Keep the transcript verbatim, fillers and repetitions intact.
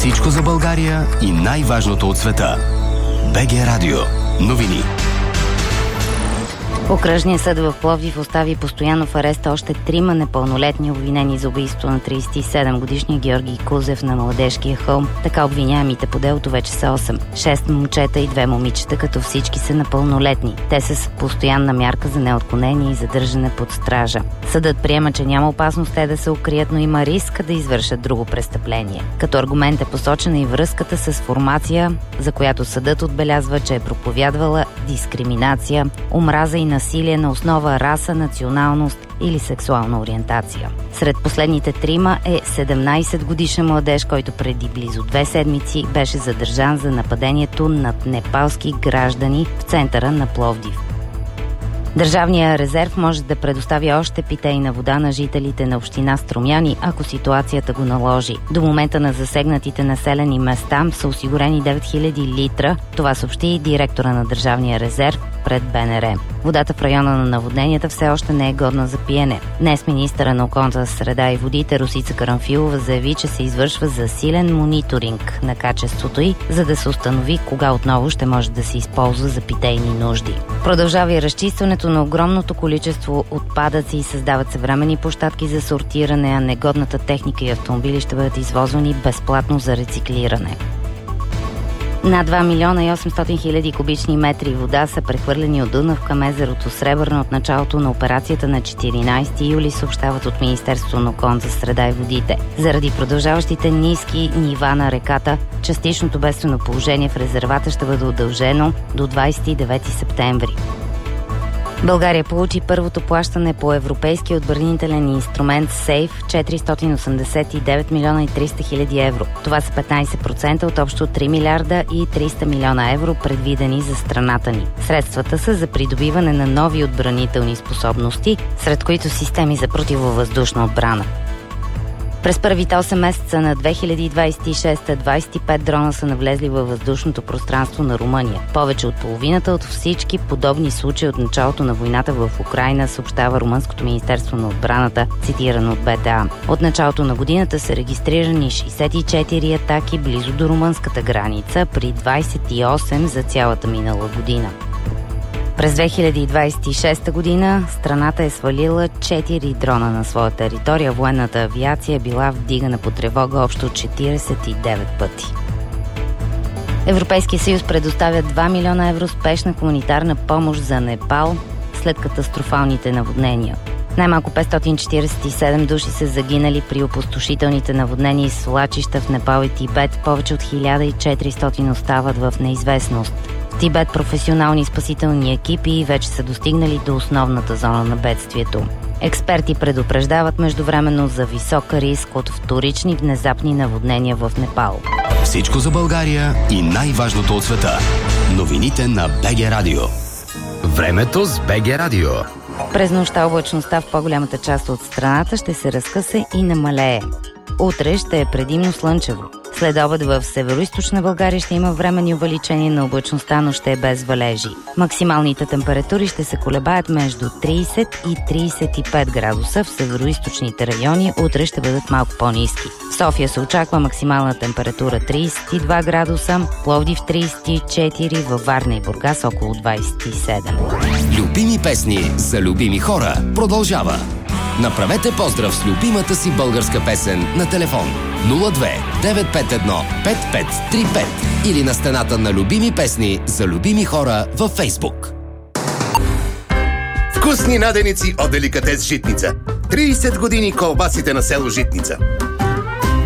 Всичко за България и най-важното от света. БГ Радио. Новини. Окръжният съд в Пловдив остави постоянно в ареста още трима непълнолетни, обвинени за убийство на тридесет и седем годишния Георги Кузев на Младежкия хълм. Така обвиняемите по делото вече са осем. Шест момчета и две момичета, като всички са непълнолетни. Те са с постоянна мярка за неотклонение и задържане под стража. Съдът приема, че няма опасност те да се укрият, но има риск да извършат друго престъпление. Като аргумент е посочена и връзката с формация, за която съдът отбелязва, че е проповядвала дискриминация, омраза и насилие на основа раса, националност или сексуална ориентация. Сред последните трима е седемнайсет годишен младеж, който преди близо две седмици беше задържан за нападението над непалски граждани в центъра на Пловдив. Държавният резерв може да предостави още питейна вода на жителите на община Струмяни, ако ситуацията го наложи. До момента на засегнатите населени места са осигурени девет хиляди литра. Това съобщи и директора на Държавния резерв пред БНР. Водата в района на наводненията все още не е годна за пиене. Днес министъра на околната среда и водите Росица Карамфилова заяви, че се извършва засилен мониторинг на качеството й, за да се установи кога отново ще може да се използва за питейни нужди. Продължава и разчистването на огромното количество отпадъци и създават съвременни площадки за сортиране, а негодната техника и автомобили ще бъдат извозвани безплатно за рециклиране. На два милиона и осемстотин хиляди кубични метри вода са прехвърлени от Дунав към езерото Сребърна от началото на операцията на четиринайсети юли, съобщават от Министерството на околната среда и водите. Заради продължаващите ниски нива на реката, частичното бедствено положение в резервата ще бъде удължено до двайсет и девети септември. България получи първото плащане по европейски отбранителен инструмент СЕЙФ четиристотин осемдесет и девет милиона и триста хиляди евро. Това са петнайсет процента от общо три милиарда и триста милиона евро, предвидени за страната ни. Средствата са за придобиване на нови отбранителни способности, сред които системи за противовъздушна отбрана. През първите осем месеца на две хиляди двайсет и шеста двайсет и пет дрона са навлезли във въздушното пространство на Румъния. Повече от половината от всички подобни случаи от началото на войната в Украйна, съобщава Румънското министерство на отбраната, цитирано от БТА. От началото на годината са регистрирани шейсет и четири атаки близо до румънската граница, при двайсет и осем за цялата минала година. През две хиляди двайсет и шеста година страната е свалила четири дрона на своя територия. Военната авиация е била вдигана по тревога общо четирийсет и девет пъти. Европейския съюз предоставя два милиона евро спешна хуманитарна помощ за Непал след катастрофалните наводнения. Най-малко петстотин четирийсет и седем души са загинали при опустошителните наводнения и свлачища в Непал и Тибет. Повече от хиляда и четиристотин остават в неизвестност. В Тибет професионални спасителни екипи вече са достигнали до основната зона на бедствието. Експерти предупреждават междувременно за висок риск от вторични внезапни наводнения в Непал. Всичко за България и най-важното от света. Новините на БГ Радио. Времето с БГ Радио. През нощта облачността в по-голямата част от страната ще се разкъса и намалее. Утре ще е предимно слънчево. След обед в североизточна България ще има временни увеличения на облачността, но ще е без валежи. Максималните температури ще се колебаят между трийсет и трийсет и пет градуса. В североизточните райони утре ще бъдат малко по-ниски. В София се очаква максимална температура трийсет и два градуса, Пловдив трийсет и четири, във Варна и Бургас около двайсет и седем. Любими песни за любими хора продължава. Направете поздрав с любимата си българска песен на телефон нула две девет пет едно пет пет три пет или на стената на любими песни за любими хора във Фейсбук. Вкусни наденици от Деликатес Житница. трийсет години колбасите на село Житница.